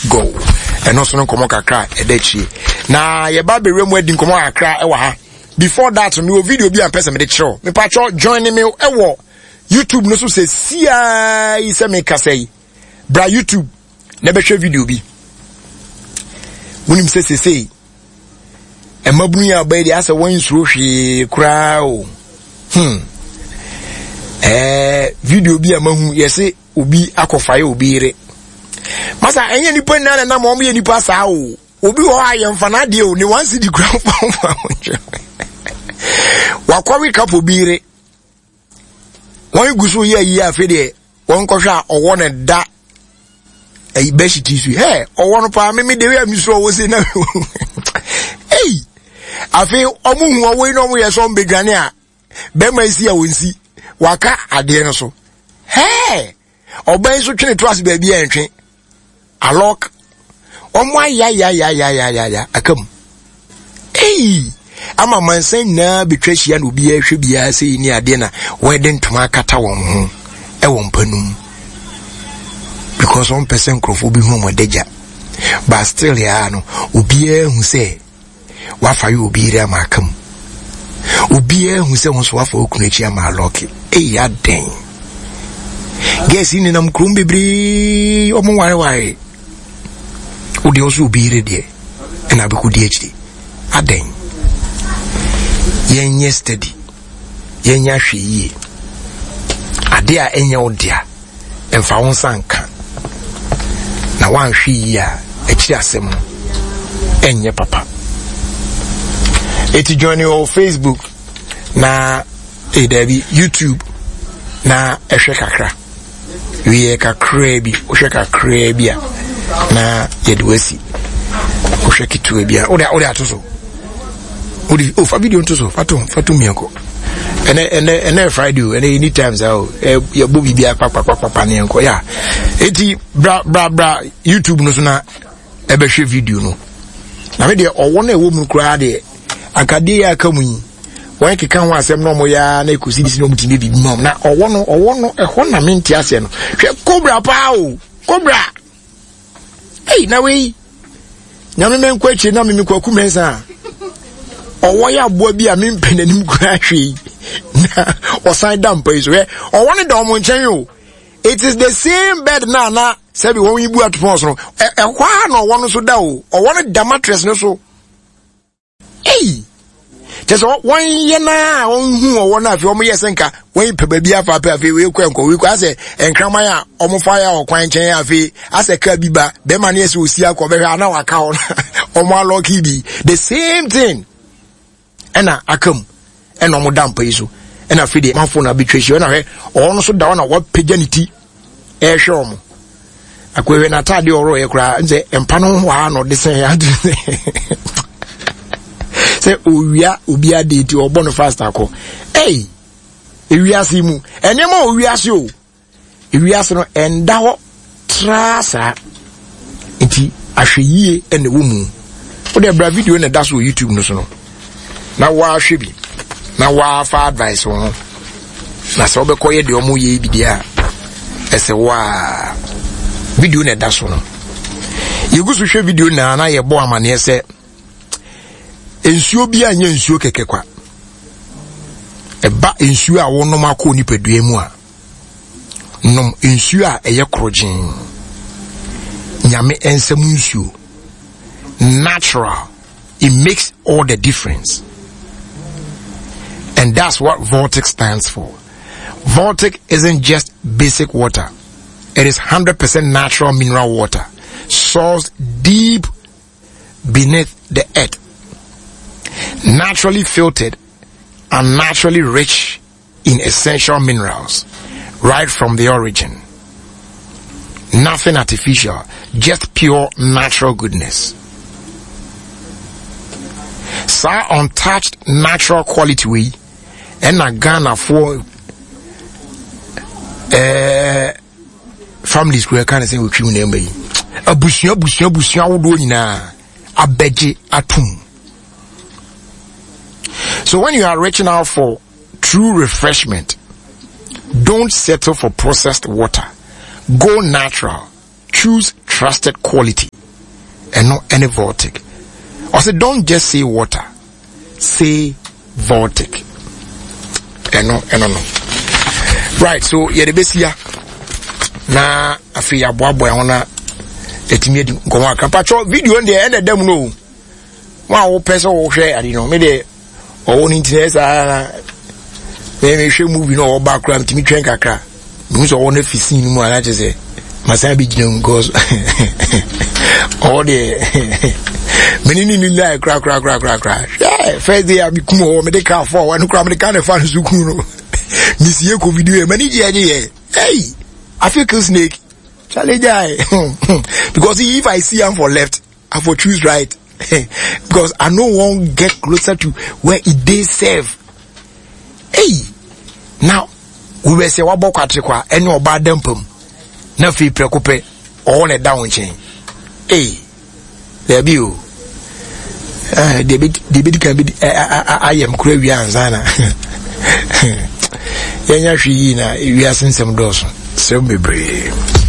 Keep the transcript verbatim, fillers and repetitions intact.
go. And also no komo kakra edechi. Na ye ba be remu edi komo kakra e wa ha. Before that, me o video bi an person me de show. Me patcho join me e wo YouTube no so say see I say me ka say. Bra YouTube na be hwe video bi. Wonim say say say. E mabunu ya ba di asa won suro hwe kra o. Hmm. Eh video bi amahu yese obi akofaye obi ire. Masa enye nipa na na mo ye nipa sa o. Obi ho ayemfa na de o ni wan see the ground found. Wakwa wika po bi ire. Won gusu ye yi afi de won kohwa owo ne da e beshi tisu. Hey, owo no pa me me de we amiso wo se na. Hey. Afi omu hu owo no mu ye so mbedwane a be ma isi a wonsi waka ade no so. Hey. Oban so twene to as ba bia entwe. Alok. Omo ya ya ya ya ya ya ya akam. Hey. Ama mansan na betwahia no bi ahwe bia sei ni ade na wede ntoma kata won ho e won panum. Because one person crofo bi hu modeja. But still ya no obi hu say wafa yo obi ire amakam. Obi hu say won so wafa okunu echi ama lock. Eh ya den. Guess in nam krum bibri omo ware ware. Odi oso obi ire de na be ku di echi. Aden. Yen yesterday. Yen ya hwe yi. Ade a enye odia. Emfa won sanka. Na wan hwe yi a echi asem enye papa. Eti join your Facebook na e dabi YouTube na ehwe kakra. Wiye kakra bi, ohwe kakra bi a na yedwasi. Ohwe kitu bi a. Ode ode atoso. Odi o fa video ntoso, fatum fatum mienko. Ene ene ene Friday, ene any times how ya bobi bia papa papa papa nenko ya. Eti bra bra bra YouTube no so na ebe hwe video no. Na me de owo na ewo mu kura de akade ya kamunyi. Wan keka ho asem no mo ya na ekusi disi no mutime bibi mom na owo no owo no eho na menti ase no. Hwe Cobra pa o. Cobra. Hey na we. Nyame menkwa chi na me kwaku mensa. Owo ya boa bi a me mpenanim kura hwe. Na osan dampa iso eh. Owo ne do mo nchen yo. It is the same bed na na sabi won yibu atopon so. E kwa na owo no so da o. Owo ne da mattress no so. Hey. Just one year na on hu owo na afi omo yesenka wen pe ba bi afa pe afi we kwa nko we kwa se enkraman ya omo fa ya okwan chen afi ase ka bi ba be ma na ese osi akọ be hwa na waka ho omo aloki bi the same thing ena akam ena omo dampa iso ena afi de manfo na betreshi ena hwe ono so da na wa paganity e hwe omo akwewe na tade oro ye kra nze empa no ho ha no de sen ya say owia obi ade ti obo no fast akọ eh ewiase mu enema owiase o ewiase no enda ho trasa enti ahweyie ene wo mu o de bra video na da so YouTube no so no na wa hwe bi na wa fa advice won na so be koye de omo ye bi dia ese wa video na da so no yegusu hwe video na na ye bo amane ese ensuo bi anya ensuo keke kwa eba ensuo a wonom akọ ni pedue mu a nom ensuo a eye krojin nyame ensem ensuo natural, it makes all the difference. And that's what Voltic stands for. Voltic isn't just basic water, it is one hundred percent natural mineral water sourced deep beneath the earth, naturally filtered and naturally rich in essential minerals right from the origin. Nothing artificial, just pure natural goodness. Sa untouched natural quality we and a Ghana for eh families we can say we kill name be abusia abusia abusia wodo nyina abeje atum. So when you are reaching out for true refreshment, don't settle for processed water. Go natural. Choose trusted quality. and not any vortic. I said, don't just say water, say vortic. And no, and no, no. Right, so yeah, the best here. Na afi ya boa boa ona etimi edi nkomo aka pacho video ndi e dem no wa wo pese wo hwe ade no me de o woni interest a me me hwe movie no o ba kra ntimi twen kakra me so wo na fisin mu ala che masa bi gina because all the many ni ni like crack crack crack crack crack yeah first day I be come o me de car for one crack me de car fan zuku no ni sie ko video many je je hey I feel kill snake challenge guy because if I see him for left I for choose right because I no one get closer to where it they serve. Hey now we will say what about kwa any oba dempum na fi prekope or on a down chain. Hey there be you uh the bit the bit can be I am crazy anzana yanya hwi na we are sensem doso so be brave.